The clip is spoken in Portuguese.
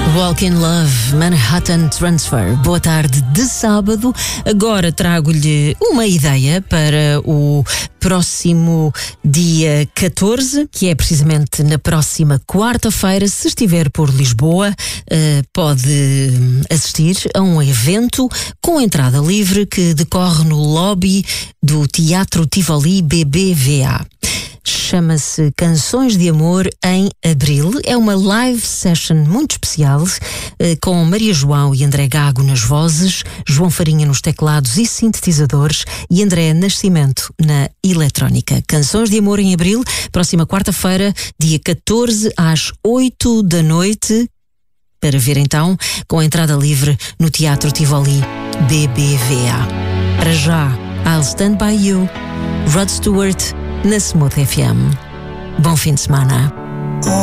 Walk in Love, Manhattan Transfer. Boa tarde de sábado. Agora trago-lhe uma ideia para o próximo dia 14, que é precisamente na próxima quarta-feira. Se estiver por Lisboa, pode assistir a um evento com entrada livre que decorre no lobby do Teatro Tivoli BBVA. Chama-se Canções de Amor em Abril. É uma live session muito especial, com Maria João e André Gago nas vozes, João Farinha nos teclados e sintetizadores e André Nascimento na eletrónica. Canções de Amor em Abril, próxima quarta-feira, dia 14 às 8 da noite, para ver então, com entrada livre no Teatro Tivoli BBVA. Para já, I'll Stand By You, Rod Stewart, na Smooth FM. Bom fim de semana.